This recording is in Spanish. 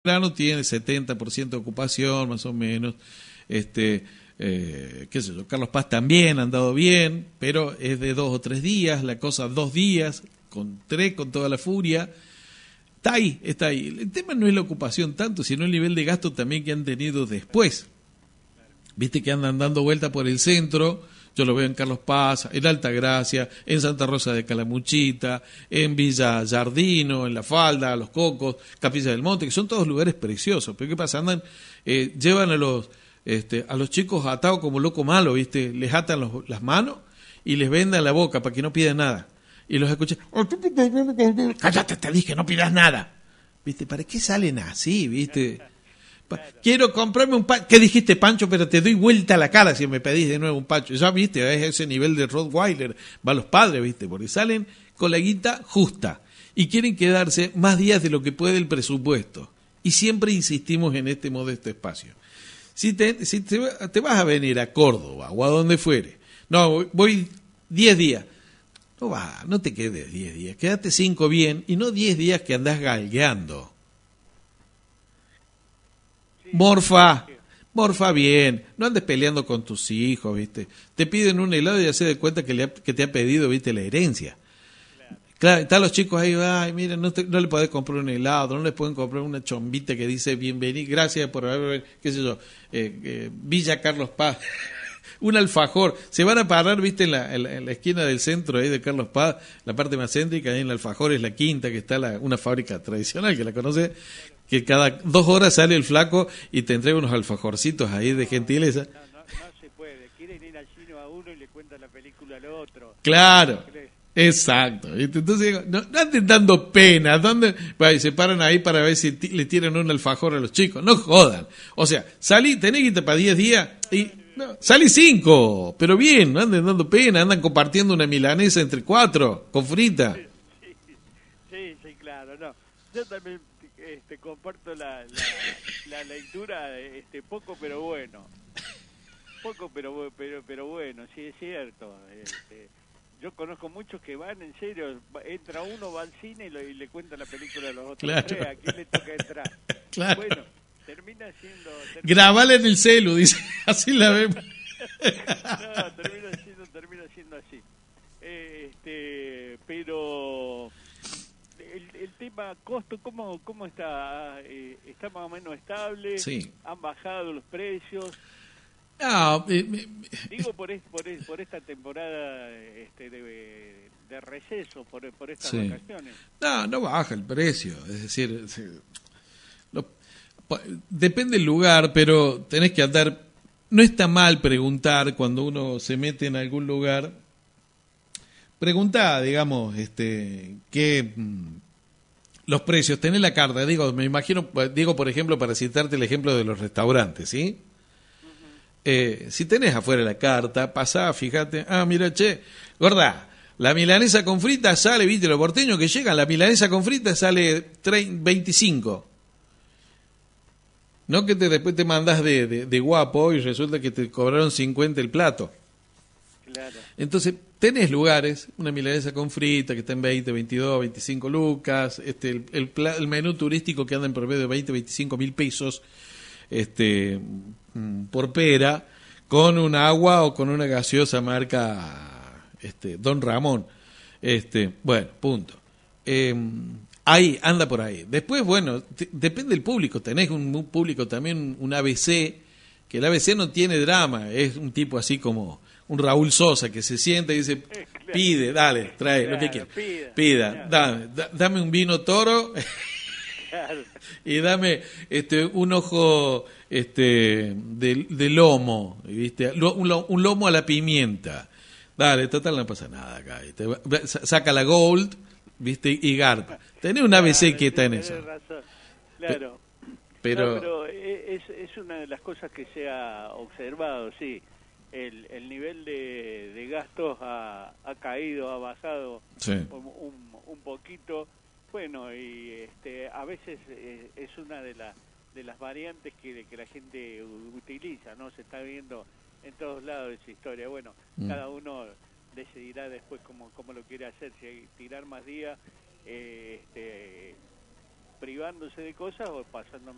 Belgrano tiene 70% de ocupación, más o menos. Qué sé yo, Carlos Paz también ha andado bien, pero es de 2 o 3 días, la cosa 2 días, con toda la furia. Está ahí, está ahí. El tema no es la ocupación tanto, sino el nivel de gasto también que han tenido después. Viste que andan dando vuelta por el centro, yo lo veo en Carlos Paz, en Altagracia, en Santa Rosa de Calamuchita, en Villa Jardino, en La Falda, Los Cocos, Capilla del Monte, que son todos lugares preciosos. Pero ¿qué pasa? Andan, llevan a los chicos atados como loco malo, ¿viste? Les atan las manos y les vendan la boca para que no pidan nada. Y los escuchan, cállate, te dije, no pidas nada. ¿Viste? ¿Para qué salen así, viste? Quiero comprarme un pancho. ¿Qué dijiste, Pancho? Pero te doy vuelta a la cara si me pedís de nuevo un pancho. Ya, viste, es ese nivel de Rottweiler. Va a los padres, viste, porque salen con la guita justa y quieren quedarse más días de lo que puede el presupuesto. Y siempre insistimos en este modesto espacio. Si te vas a venir a Córdoba o a donde fuere, no, voy 10 días. No te quedes 10 días, quédate 5 bien y no 10 días que andás galgueando. Morfa bien, no andes peleando con tus hijos, ¿viste? Te piden un helado y ya se da cuenta que te ha pedido, ¿viste? La herencia. Claro, están los chicos ahí, ay, mira, no le podés comprar un helado, no les pueden comprar una chombita que dice bienvenido, gracias por haber, qué sé yo, Villa Carlos Paz. Un alfajor, se van a parar, viste, en la esquina del centro ahí de Carlos Paz, la parte más céntrica, ahí en el alfajor es la quinta, que está una fábrica tradicional, que la conoce, que cada 2 horas sale el flaco y te entrega unos alfajorcitos ahí de gentileza. No se puede, quieren ir al chino a uno y le cuentan la película al otro. Claro, exacto, ¿viste? Entonces no anden dando pena, se paran ahí para ver si le tiran un alfajor a los chicos, no jodan. O sea, tenés que irte para 10 días y... No, salí 5, pero bien, no anden dando pena, andan compartiendo una milanesa entre 4, con frita. Sí, claro, no. Yo también comparto la lectura, poco pero bueno. Poco pero bueno, sí es cierto. Yo conozco muchos que van, en serio, entra uno, va al cine y le cuenta la película a los otros. Claro. ¿A quién le toca entrar? Claro. Bueno. Termina grabale en el celu, dice, así la vemos. No, termina siendo así. Pero el tema costo, ¿cómo está? ¿Está más o menos estable? Sí. ¿Han bajado los precios? No, Digo por esta temporada de receso, por estas sí. vacaciones. No baja el precio, es decir, depende del lugar, pero tenés que andar. No está mal preguntar cuando uno se mete en algún lugar. Preguntá, digamos, qué los precios, tenés la carta. Me imagino, por ejemplo, para citarte el ejemplo de los restaurantes, ¿sí? Si tenés afuera la carta, pasá, fíjate, mira, che, gorda, la milanesa con frita sale, viste, los porteños que llegan, la milanesa con frita sale 25. No que después te mandás de guapo y resulta que te cobraron 50 el plato. Claro. Entonces, tenés lugares, una milanesa con frita que está en 20, 22, 25 lucas, el menú turístico que anda en promedio de 20, 25 mil pesos por pera, con un agua o con una gaseosa marca Don Ramón. Bueno, punto. Ahí, anda por ahí. Después, bueno, depende del público. Tenés un público también, un ABC, que el ABC no tiene drama. Es un tipo así como un Raúl Sosa que se sienta y dice, pide, dale, trae, lo que quieras. Pida, dame un vino Toro y dame un ojo de lomo, ¿viste? Un lomo a la pimienta. Dale, total, no pasa nada acá. Saca la Gold, ¿viste? Y garpa. Tenés un ABC que está en eso. Razón. Claro. Pero es una de las cosas que se ha observado, sí. El nivel de gastos ha caído, ha bajado sí. un poquito. Bueno, y a veces es una de las variantes que la gente utiliza, ¿no? Se está viendo en todos lados esa historia. Bueno, cada uno decidirá después cómo lo quiere hacer, si tirar más días privándose de cosas o pasando